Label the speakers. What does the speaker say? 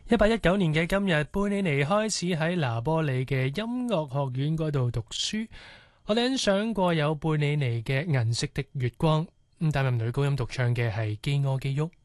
Speaker 1: 1819年嘅今日，貝里尼開始喺拿波里嘅音樂學院嗰度讀書。我哋欣賞過有貝里尼嘅《銀色的月光》，擔任女高音獨唱嘅係基柯基沃。